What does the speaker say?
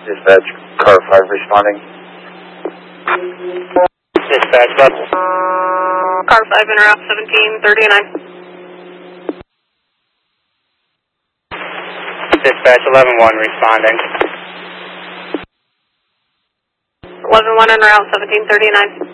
Dispatch, car 5 responding. Dispatch, car 5 in route 1739. Dispatch 11-1 responding. 11-1 en route 1739.